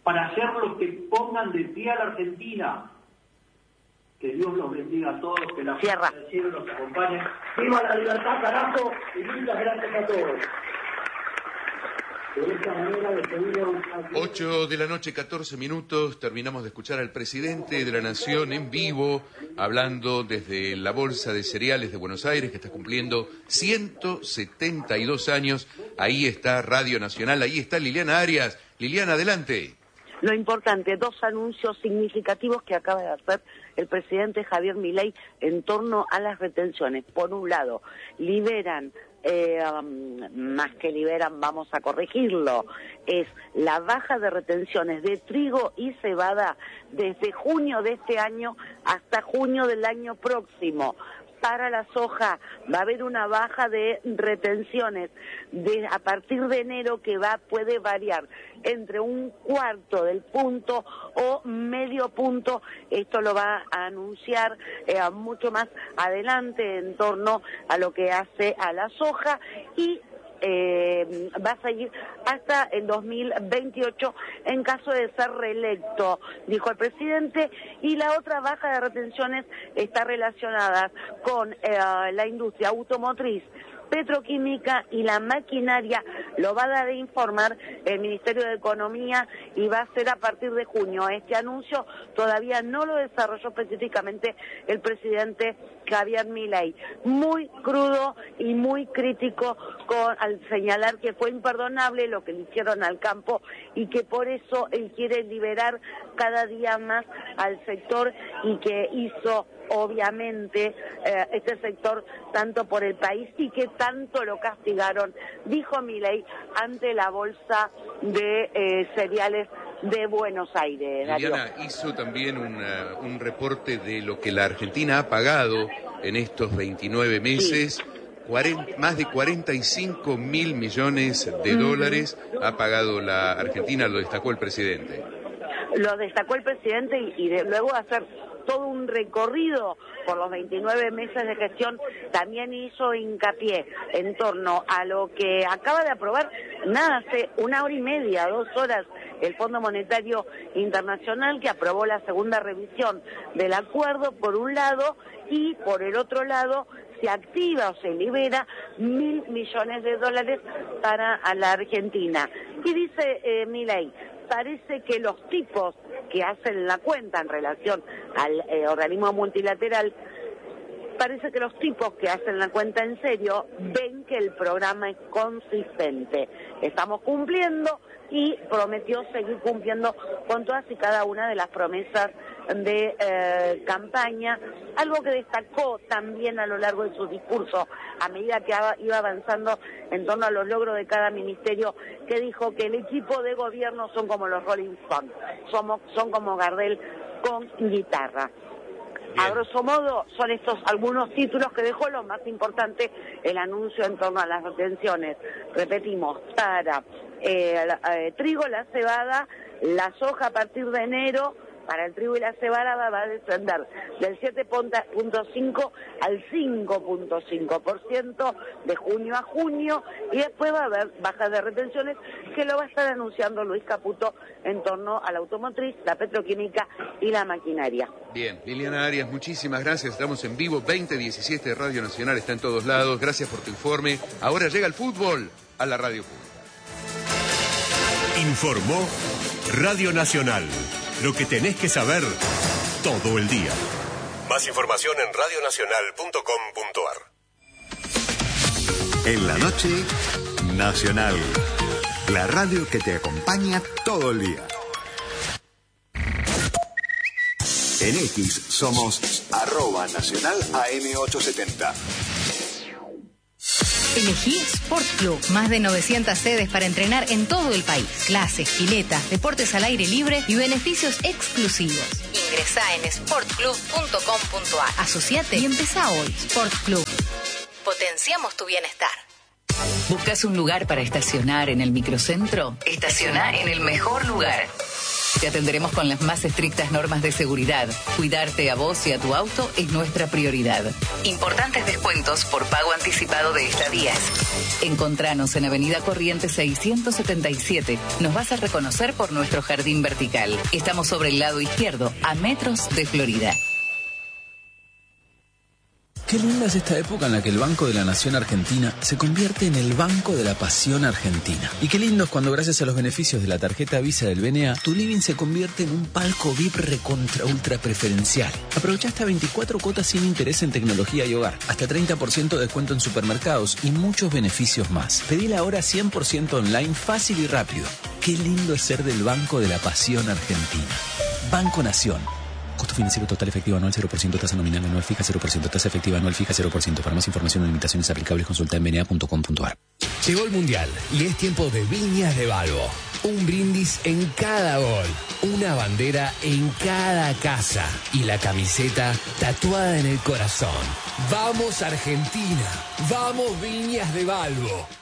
para ser los que pongan de pie a la Argentina. Que Dios los bendiga a todos, que la fuerza del cielo los acompañe. ¡Viva la libertad, carajo! Y muchas gracias a todos. De esta manera, 8 de la noche, 14 minutos, terminamos de escuchar al presidente de la Nación en vivo, hablando desde la Bolsa de Cereales de Buenos Aires, que está cumpliendo 172 años. Ahí está Radio Nacional, ahí está Liliana Arias. Liliana, adelante. Lo importante, 2 anuncios significativos que acaba de hacer el presidente Javier Milei en torno a las retenciones. Por un lado, liberan, más que liberan, vamos a corregirlo, es la baja de retenciones de trigo y cebada desde junio de este año hasta junio del año próximo. Para la soja va a haber una baja de retenciones a partir de enero que puede variar entre 1/4 del punto o medio punto. Esto lo va a anunciar mucho más adelante en torno a lo que hace a la soja y va a seguir hasta el 2028 en caso de ser reelecto, dijo el presidente. Y la otra baja de retenciones está relacionada con la industria automotriz, petroquímica y la maquinaria. Lo va a dar a informar el Ministerio de Economía y va a ser a partir de junio. Este anuncio todavía no lo desarrolló específicamente el presidente Javier Milei. Muy crudo y muy crítico al señalar que fue imperdonable lo que le hicieron al campo y que por eso él quiere liberar cada día más al sector y que hizo obviamente este sector tanto por el país y que tanto lo castigaron, dijo Milei ante la Bolsa de Cereales de Buenos Aires. Liliana hizo también un reporte de lo que la Argentina ha pagado en estos 29 meses. Sí. Más de 45.000 millones de dólares ha pagado la Argentina, lo destacó el presidente. Lo destacó el presidente y luego hacer todo un recorrido por los 29 meses de gestión, también hizo hincapié en torno a lo que acaba de aprobar, hace 1 hora y media, 2 horas, el Fondo Monetario Internacional, que aprobó la segunda revisión del acuerdo, por un lado, y por el otro lado, se activa o se libera 1.000 millones de dólares para la Argentina. Y dice Milei, parece que los tipos que hacen la cuenta en relación al organismo multilateral, parece que los tipos que hacen la cuenta en serio ven que el programa es consistente. Estamos cumpliendo y prometió seguir cumpliendo con todas y cada una de las promesas de campaña, algo que destacó también a lo largo de su discurso a medida que iba avanzando en torno a los logros de cada ministerio, que dijo que el equipo de gobierno son como los Rolling Stones, son como Gardel con guitarra. Bien. A grosso modo son estos algunos títulos que dejó. Lo más importante, el anuncio en torno a las retenciones, repetimos, para trigo, la cebada, la soja a partir de enero. Para el trigo y la cebada va a descender del 7.5 al 5.5% de junio a junio, y después va a haber bajas de retenciones que lo va a estar anunciando Luis Caputo en torno a la automotriz, la petroquímica y la maquinaria. Bien, Liliana Arias, muchísimas gracias. Estamos en vivo, 2017 de Radio Nacional, está en todos lados. Gracias por tu informe. Ahora llega el fútbol a la radio pública. Informó Radio Nacional. Lo que tenés que saber todo el día. Más información en radionacional.com.ar. En la noche, Nacional. La radio que te acompaña todo el día. En X somos @Nacional AM870. Elegí Sport Club. Más de 900 sedes para entrenar en todo el país. Clases, piletas, deportes al aire libre y beneficios exclusivos. Ingresá en sportclub.com.ar. Asociate y empezá hoy. Sport Club. Potenciamos tu bienestar. ¿Buscas un lugar para estacionar en el microcentro? Estaciona en el mejor lugar. Te atenderemos con las más estrictas normas de seguridad. Cuidarte a vos y a tu auto es nuestra prioridad. Importantes descuentos por pago anticipado de estadías. Encontranos en Avenida Corrientes 677. Nos vas a reconocer por nuestro jardín vertical. Estamos sobre el lado izquierdo, a metros de Florida. Qué linda es esta época en la que el Banco de la Nación Argentina se convierte en el Banco de la Pasión Argentina. Y qué lindo es cuando, gracias a los beneficios de la tarjeta Visa del BNA, tu living se convierte en un palco VIP recontra ultra preferencial. Aprovecha hasta 24 cuotas sin interés en tecnología y hogar, hasta 30% de descuento en supermercados y muchos beneficios más. Pedila ahora 100% online, fácil y rápido. Qué lindo es ser del Banco de la Pasión Argentina. Banco Nación. Costo financiero total efectivo anual 0%, tasa nominal anual fija 0%, tasa efectiva anual fija 0%. Para más información o limitaciones aplicables consulta en bna.com.ar. Llegó el Mundial y es tiempo de Viñas de Balbo. Un brindis en cada gol, una bandera en cada casa y la camiseta tatuada en el corazón. ¡Vamos Argentina! ¡Vamos Viñas de Balbo!